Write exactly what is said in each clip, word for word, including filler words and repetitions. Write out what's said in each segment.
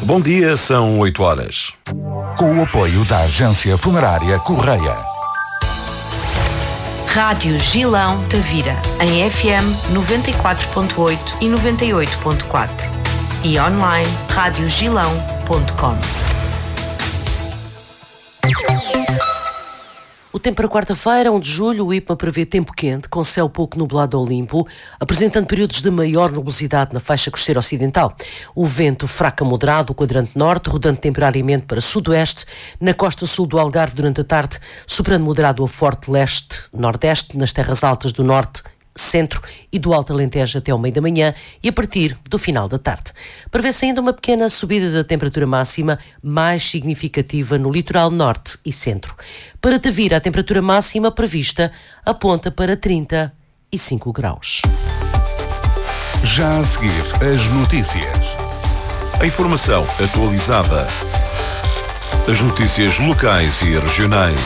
Bom dia, são oito horas. Com o apoio da Agência Funerária Correia. Rádio Gilão Tavira, em F M noventa e quatro ponto oito e noventa e oito ponto quatro. E online, rádio gilão ponto com. O tempo para quarta-feira, um de julho, o I P M A prevê tempo quente, com céu pouco nublado ao limpo, apresentando períodos de maior nubosidade na faixa costeira ocidental. O vento fraco a moderado, o quadrante norte, rodando temporariamente para sudoeste, na costa sul do Algarve durante a tarde, soprando moderado a forte leste-nordeste, nas terras altas do norte, centro e do Alto Alentejo até ao meio da manhã e a partir do final da tarde. Prevê-se ainda uma pequena subida da temperatura máxima, mais significativa no litoral norte e centro. Para Tavira, a temperatura máxima prevista aponta para trinta e cinco graus. Já a seguir, as notícias. A informação atualizada. As notícias locais e regionais.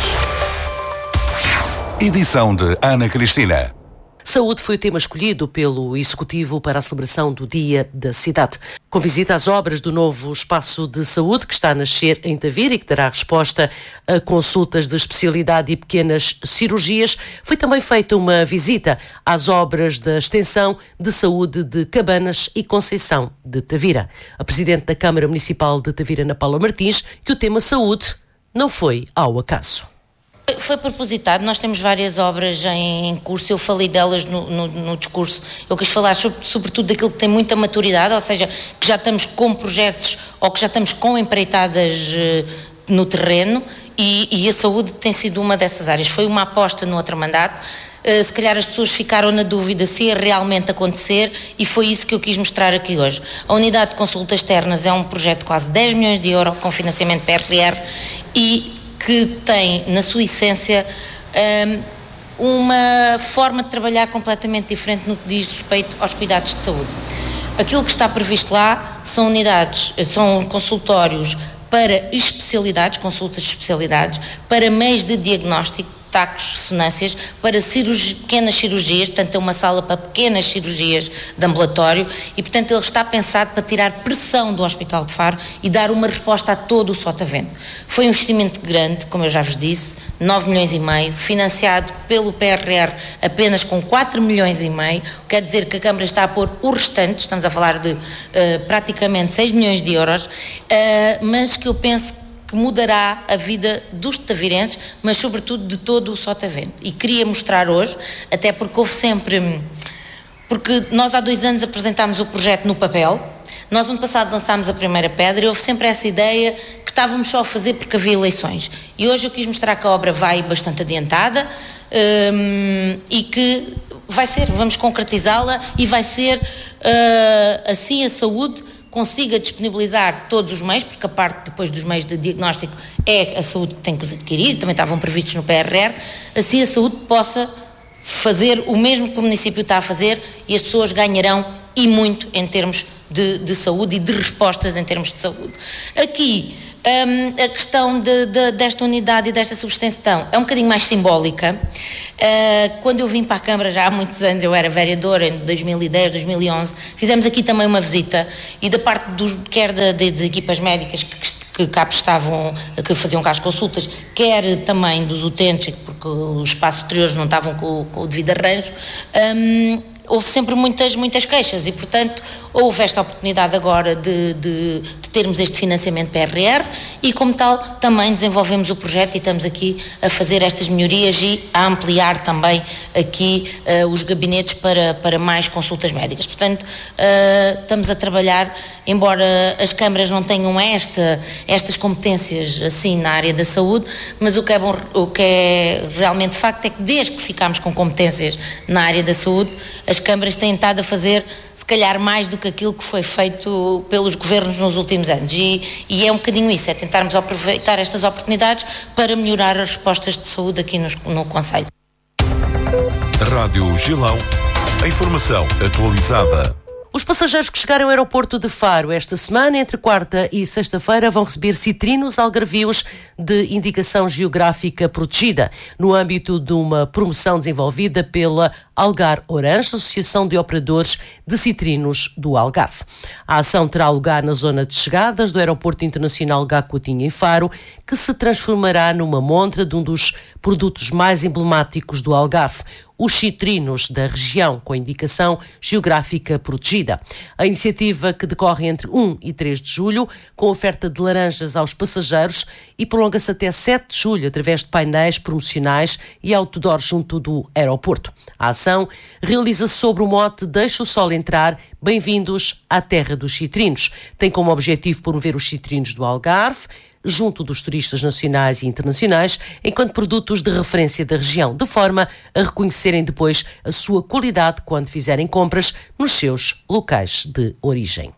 Edição de Ana Cristina. Saúde foi o tema escolhido pelo Executivo para a celebração do Dia da Cidade. Com visita às obras do novo espaço de saúde que está a nascer em Tavira e que dará resposta a consultas de especialidade e pequenas cirurgias, foi também feita uma visita às obras da extensão de saúde de Cabanas e Conceição de Tavira. A Presidente da Câmara Municipal de Tavira, Ana Paula Martins, que o tema saúde não foi ao acaso. Foi propositado, nós temos várias obras em curso, eu falei delas no, no, no discurso, eu quis falar sobre, sobretudo daquilo que tem muita maturidade, ou seja, que já estamos com projetos ou que já estamos com empreitadas uh, no terreno e, e a saúde tem sido uma dessas áreas. Foi uma aposta no outro mandato, uh, se calhar as pessoas ficaram na dúvida se ia realmente acontecer e foi isso que eu quis mostrar aqui hoje. A unidade de consultas externas é um projeto de quase dez milhões de euros com financiamento P R R e que tem, na sua essência, uma forma de trabalhar completamente diferente no que diz respeito aos cuidados de saúde. Aquilo que está previsto lá são unidades, são consultórios para especialidades, consultas de especialidades, para meios de diagnóstico, taques, ressonâncias, para cirurgi- pequenas cirurgias, portanto é uma sala para pequenas cirurgias de ambulatório e, portanto, ele está pensado para tirar pressão do Hospital de Faro e dar uma resposta a todo o Sotavento. Foi um investimento grande, como eu já vos disse, nove milhões e meio, financiado pelo P R R apenas com quatro milhões e meio, quer dizer que a Câmara está a pôr o restante, estamos a falar de uh, praticamente seis milhões de euros, uh, mas que eu penso que mudará a vida dos tavirenses, mas sobretudo de todo o Sotavento. E queria mostrar hoje, até porque houve sempre... Porque nós há dois anos apresentámos o projeto no papel, nós ano passado lançámos a primeira pedra e houve sempre essa ideia que estávamos só a fazer porque havia eleições. E hoje eu quis mostrar que a obra vai bastante adiantada um, e que vai ser, vamos concretizá-la e vai ser uh, assim a saúde consiga disponibilizar todos os meios, porque a parte depois dos meios de diagnóstico é a saúde que tem que os adquirir, também estavam previstos no P R R, assim a saúde possa fazer o mesmo que o município está a fazer e as pessoas ganharão e muito em termos de, de saúde e de respostas em termos de saúde. Aqui, um, a questão de, de, desta unidade e desta subextensão é um bocadinho mais simbólica. Uh, quando eu vim para a Câmara já há muitos anos, eu era vereadora em dois mil e dez, dois mil e onze, fizemos aqui também uma visita e da parte dos, quer da, das equipas médicas que, que cá prestavam, que faziam cá as consultas, quer também dos utentes, porque os espaços exteriores não estavam com, com o devido arranjo, um, houve sempre muitas, muitas queixas e, portanto, houve esta oportunidade agora de, de, de termos este financiamento P R R e, como tal, também desenvolvemos o projeto e estamos aqui a fazer estas melhorias e a ampliar também aqui uh, os gabinetes para, para mais consultas médicas. Portanto, uh, estamos a trabalhar, embora as câmaras não tenham esta, estas competências assim na área da saúde, mas o que é, bom, o que é realmente facto é que desde que ficámos com competências na área da saúde, as câmaras têm estado a fazer, se calhar, mais do que aquilo que foi feito pelos governos nos últimos anos. E, e é um bocadinho isso, é tentarmos aproveitar estas oportunidades para melhorar as respostas de saúde aqui no, no concelho. Rádio Gilão, a informação atualizada. Os passageiros que chegaram ao aeroporto de Faro esta semana, entre quarta e sexta-feira, vão receber citrinos algarvios de indicação geográfica protegida, no âmbito de uma promoção desenvolvida pela Algar Orange, Associação de Operadores de Citrinos do Algarve. A ação terá lugar na zona de chegadas do Aeroporto Internacional Gá Coutinho em Faro, que se transformará numa montra de um dos produtos mais emblemáticos do Algarve, os citrinos da região, com indicação geográfica protegida. A iniciativa, que decorre entre um e três de julho, com oferta de laranjas aos passageiros, e prolonga-se até sete de julho através de painéis promocionais e outdoor junto do aeroporto. A ação realiza-se sob o mote Deixa o Sol Entrar, bem-vindos à Terra dos Citrinos. Tem como objetivo promover os citrinos do Algarve, junto dos turistas nacionais e internacionais, enquanto produtos de referência da região, de forma a reconhecerem depois a sua qualidade quando fizerem compras nos seus locais de origem.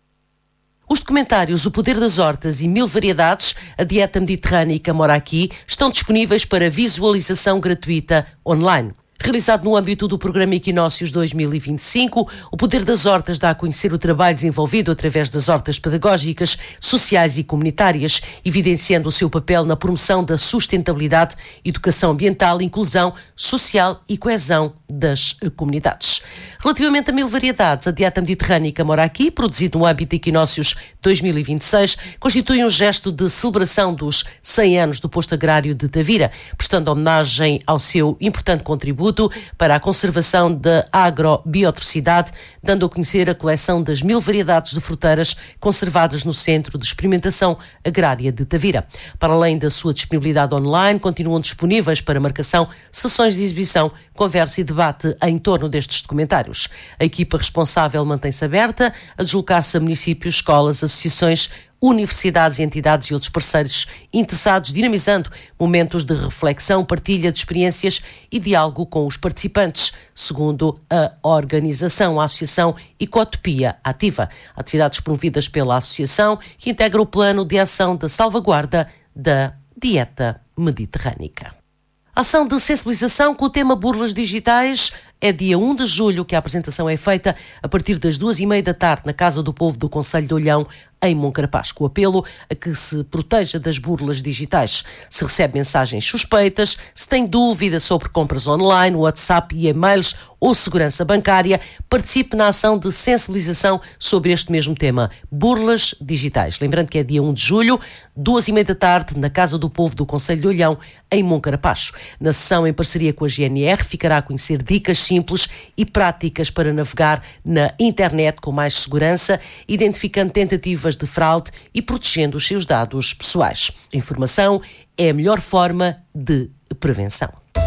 Os documentários O Poder das Hortas e Mil Variedades, a Dieta Mediterrânica Mora Aqui, estão disponíveis para visualização gratuita online. Realizado no âmbito do programa Equinócios dois mil e vinte e cinco, o Poder das Hortas dá a conhecer o trabalho desenvolvido através das hortas pedagógicas, sociais e comunitárias, evidenciando o seu papel na promoção da sustentabilidade, educação ambiental, inclusão social e coesão das comunidades. Relativamente a Mil Variedades, a Dieta Mediterrânica Mora Aqui, produzido no âmbito de Equinócios dois mil e vinte e seis, constitui um gesto de celebração dos cem anos do posto agrário de Tavira, prestando homenagem ao seu importante contributo para a conservação da agrobiodiversidade, dando a conhecer a coleção das mil variedades de fruteiras conservadas no Centro de Experimentação Agrária de Tavira. Para além da sua disponibilidade online, continuam disponíveis para marcação sessões de exibição, conversa e debate em torno destes documentários. A equipa responsável mantém-se aberta a deslocar-se a municípios, escolas, associações, universidades, entidades e outros parceiros interessados, dinamizando momentos de reflexão, partilha de experiências e diálogo com os participantes, segundo a organização, a Associação Ecotopia Ativa. Atividades promovidas pela Associação, que integra o Plano de Ação de Salvaguarda da Dieta Mediterrânica. Ação de sensibilização com o tema burlas digitais. É dia um de julho que a apresentação é feita a partir das duas e meia da tarde na Casa do Povo do Concelho de Olhão, em Moncarapaz, com o apelo a que se proteja das burlas digitais. Se recebe mensagens suspeitas, se tem dúvida sobre compras online, WhatsApp e e-mails ou segurança bancária, participe na ação de sensibilização sobre este mesmo tema, burlas digitais. Lembrando que é dia um de julho, duas e meia da tarde, na Casa do Povo do Concelho de Olhão, em Moncarapaz. Na sessão, em parceria com a G N R, ficará a conhecer dicas simples e práticas para navegar na internet com mais segurança, identificando tentativas de fraude e protegendo os seus dados pessoais. A informação é a melhor forma de prevenção.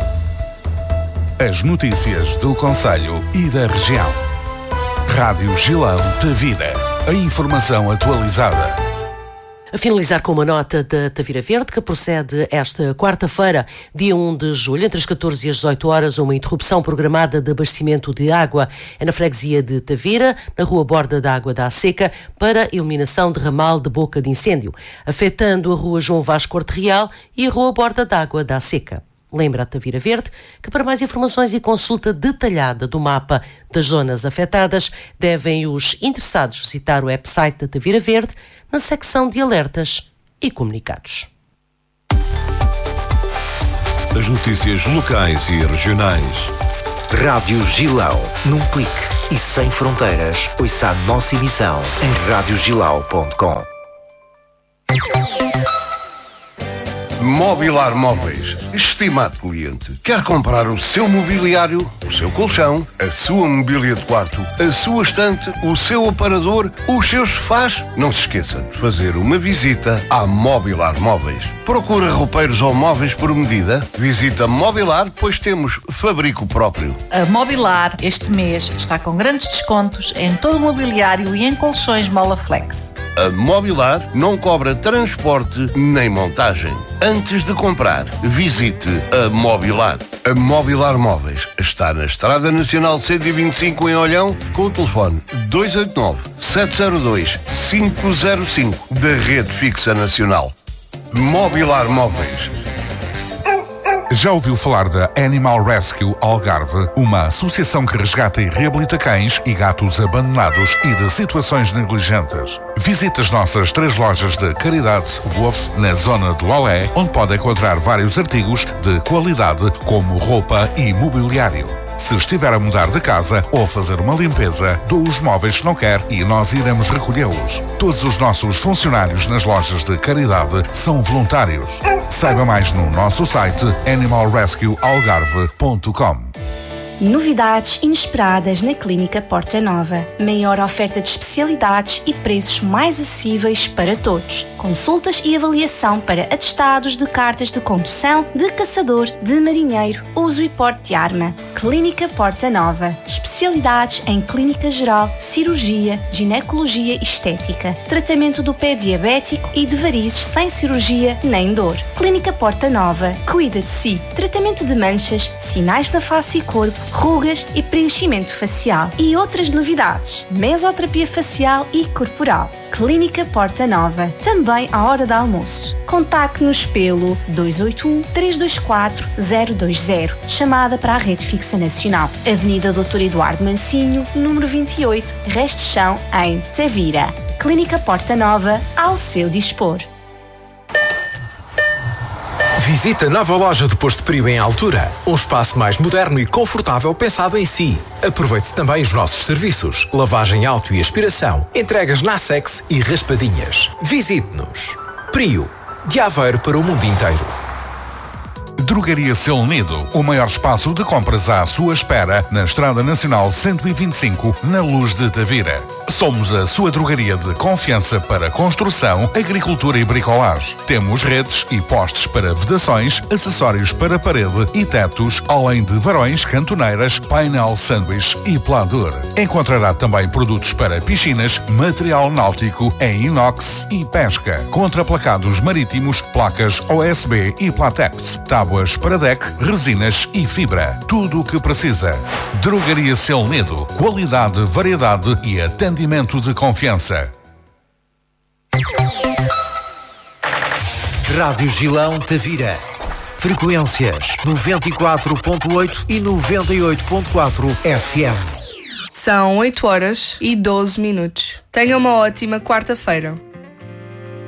As notícias do Concelho e da região. Rádio Gilão Tavira. A informação atualizada. A finalizar com uma nota da Tavira Verde, que procede esta quarta-feira, dia um de julho, entre as catorze e as dezoito horas, uma interrupção programada de abastecimento de água. É na freguesia de Tavira, na rua Borda da Água da Seca, para eliminação de ramal de boca de incêndio, afetando a rua João Vasco Corte Real e a rua Borda da Água da Seca. Lembra a Tavira Verde que, para mais informações e consulta detalhada do mapa das zonas afetadas, devem os interessados visitar o website da Tavira Verde na secção de alertas e comunicados. As notícias locais e regionais. Rádio Gilão, num clique e sem fronteiras. Ouça a nossa emissão em rádio gilau ponto com. Mobilar Móveis. Estimado cliente, quer comprar o seu mobiliário, o seu colchão, a sua mobília de quarto, a sua estante, o seu aparador, os seus sofás? Não se esqueça de fazer uma visita à Mobilar Móveis. Procura roupeiros ou móveis por medida? Visita Mobilar, pois temos fabrico próprio. A Mobilar, este mês, está com grandes descontos em todo o mobiliário e em colchões Molaflex. A Mobilar não cobra transporte nem montagem. Antes de comprar, visite a Mobilar. A Mobilar Móveis está na Estrada Nacional cento e vinte e cinco em Olhão, com o telefone dois oito nove, sete zero dois, cinco zero cinco da Rede Fixa Nacional. Mobilar Móveis. Já ouviu falar da Animal Rescue Algarve, uma associação que resgata e reabilita cães e gatos abandonados e de situações negligentes? Visite as nossas três lojas de caridade Wolf na zona de Lolé, onde pode encontrar vários artigos de qualidade como roupa e mobiliário. Se estiver a mudar de casa ou fazer uma limpeza, doe os móveis que não quer e nós iremos recolhê-los. Todos os nossos funcionários nas lojas de caridade são voluntários. Saiba mais no nosso site animal rescue algarve ponto com. Novidades inesperadas na Clínica Porta Nova. Maior oferta de especialidades e preços mais acessíveis para todos. Consultas e avaliação para atestados de cartas de condução, de caçador, de marinheiro, uso e porte de arma. Clínica Porta Nova. Especialidades em clínica geral, cirurgia, ginecologia e estética. Tratamento do pé diabético e de varizes sem cirurgia nem dor. Clínica Porta Nova. Cuida de si. Tratamento de manchas, sinais na face e corpo, rugas e preenchimento facial. E outras novidades. Mesoterapia facial e corporal. Clínica Porta Nova. Também à hora de almoço. Contacte-nos pelo dois oito um, três dois quatro, zero dois zero. Chamada para a Rede Fixa Nacional. Avenida doutor Eduardo Mancinho, número vinte e oito, Resto de Chão, em Tavira. Clínica Porta Nova, ao seu dispor. Visita a nova loja do Posto Prio em Altura. Um espaço mais moderno e confortável pensado em si. Aproveite também os nossos serviços. Lavagem auto e aspiração. Entregas na Assex e raspadinhas. Visite-nos. Prio. De Aveiro para o mundo inteiro. Drogaria Seu Nido, o maior espaço de compras à sua espera na Estrada Nacional cento e vinte e cinco, na Luz de Tavira. Somos a sua drogaria de confiança para construção, agricultura e bricolagem. Temos redes e postes para vedações, acessórios para parede e tetos, além de varões, cantoneiras, painel sanduíche e pladur. Encontrará também produtos para piscinas, material náutico em inox e pesca, contraplacados marítimos, placas O S B e Platex, tábuas para deck, resinas e fibra. Tudo o que precisa. Drogaria Seu Nido. Qualidade, variedade e atendimento de confiança. Rádio Gilão Tavira. Frequências noventa e quatro ponto oito e noventa e oito ponto quatro F M. São oito horas e doze minutos. Tenha uma ótima quarta-feira.